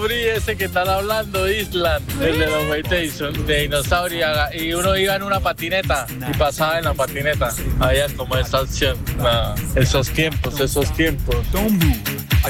Free ese que están hablando, Island, el de los Waytation, de dinosaurio, y uno iba en una patineta y pasaba en la patineta. Había como esa acción. Esos tiempos. Don't move. I